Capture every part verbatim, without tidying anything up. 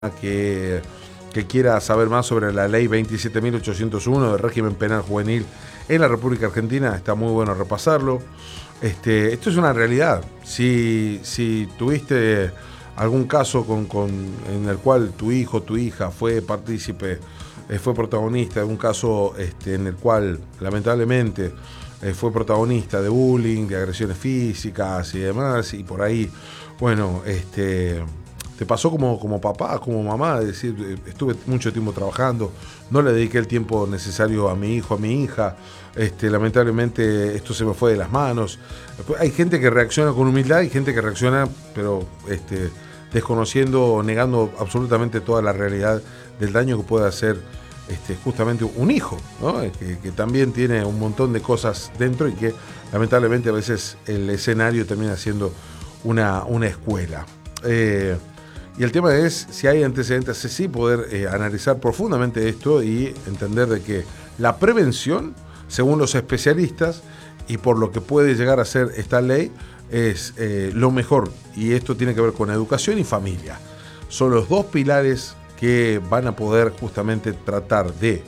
que, que quiera saber más sobre la ley veintisiete mil ochocientos uno del régimen penal juvenil en la República Argentina, está muy bueno repasarlo. Este, esto es una realidad. Si, si tuviste algún caso con, con, en el cual tu hijo, tu hija fue partícipe, eh, fue protagonista de un caso este, en el cual lamentablemente eh, fue protagonista de bullying, de agresiones físicas y demás, y por ahí, bueno, este... te pasó como, como papá, como mamá, es decir, estuve mucho tiempo trabajando, no le dediqué el tiempo necesario a mi hijo, a mi hija, este, lamentablemente esto se me fue de las manos. Hay gente que reacciona con humildad, hay gente que reacciona, pero este, desconociendo o negando absolutamente toda la realidad del daño que puede hacer este, justamente un hijo, ¿no? que, que también tiene un montón de cosas dentro y que lamentablemente a veces el escenario termina siendo una, una escuela. Eh, Y el tema es, si hay antecedentes, sí poder eh, analizar profundamente esto y entender de que la prevención, según los especialistas, y por lo que puede llegar a ser esta ley, es eh, lo mejor. Y esto tiene que ver con educación y familia. Son los dos pilares que van a poder justamente tratar de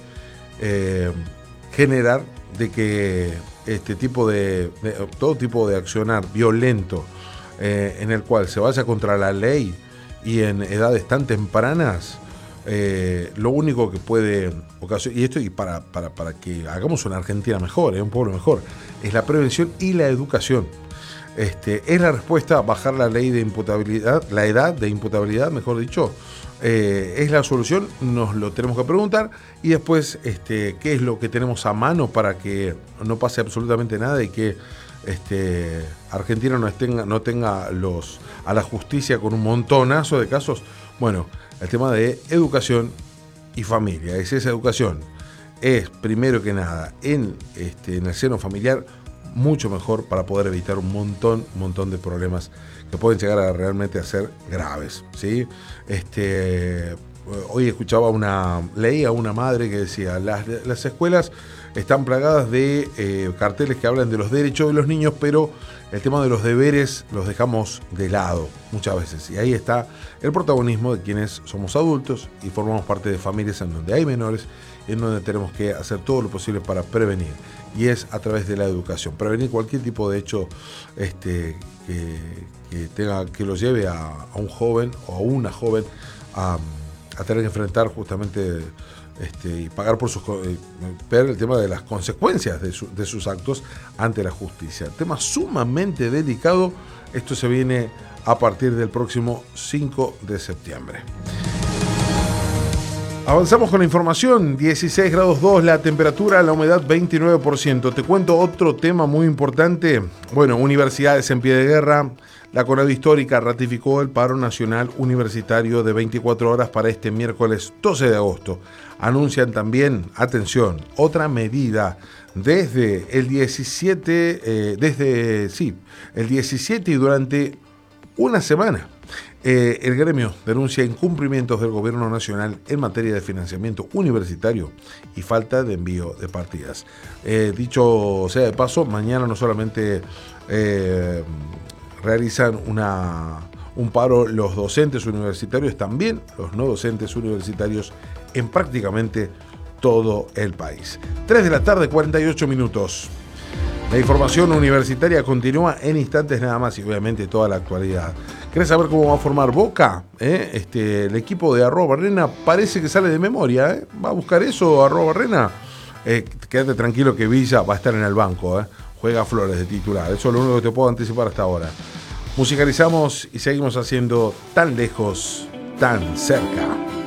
eh, generar de que este tipo de, de todo tipo de accionar violento eh, en el cual se vaya contra la ley y en edades tan tempranas, eh, lo único que puede ocasionar, y esto y para, para, para que hagamos una Argentina mejor, eh, un pueblo mejor, es la prevención y la educación. Este, es la respuesta a bajar la ley de imputabilidad, la edad de imputabilidad, mejor dicho. Eh, ¿Es la solución? Nos lo tenemos que preguntar. Y después, este, ¿qué es lo que tenemos a mano para que no pase absolutamente nada y que este, Argentina no tenga, no tenga los, a la justicia con un montonazo de casos? Bueno, el tema de educación y familia. Es esa educación. Es, primero que nada, en, este, en el seno familiar, mucho mejor para poder evitar un montón, un montón de problemas que pueden llegar a realmente a ser graves, ¿sí? Este, hoy escuchaba una, leía una madre que decía, las, las escuelas están plagadas de eh, carteles que hablan de los derechos de los niños, pero el tema de los deberes los dejamos de lado muchas veces. Y ahí está el protagonismo de quienes somos adultos y formamos parte de familias en donde hay menores, en donde tenemos que hacer todo lo posible para prevenir. Y es a través de la educación. Prevenir cualquier tipo de hecho este, que, que, tenga, que lo lleve a, a un joven o a una joven a, a tener que enfrentar justamente este, y pagar por sus... Eh, ver el tema de las consecuencias de, su, de sus actos ante la justicia. Tema sumamente delicado. Esto se viene a partir del próximo cinco de septiembre. Avanzamos con la información, dieciséis grados dos la temperatura, la humedad veintinueve por ciento. Te cuento otro tema muy importante. Bueno, universidades en pie de guerra. La CONADO Histórica ratificó el paro nacional universitario de veinticuatro horas para este miércoles doce de agosto. Anuncian también, atención, otra medida desde el diecisiete, eh, desde, sí, el diecisiete y durante una semana. Eh, el gremio denuncia incumplimientos del gobierno nacional en materia de financiamiento universitario y falta de envío de partidas. Eh, dicho sea de paso, mañana no solamente eh, realizan una, un paro los docentes universitarios, también los no docentes universitarios en prácticamente todo el país. tres de la tarde, cuarenta y ocho minutos. La información universitaria continúa en instantes nada más y obviamente toda la actualidad. ¿Querés saber cómo va a formar Boca? ¿Eh? Este, el equipo de Arroba Barrena parece que sale de memoria. ¿eh? ¿Va a buscar eso Arroba Barrena? Eh, quédate tranquilo que Villa va a estar en el banco. ¿eh? Juega Flores de titular. Eso es lo único que te puedo anticipar hasta ahora. Musicalizamos y seguimos haciendo tan lejos, tan cerca.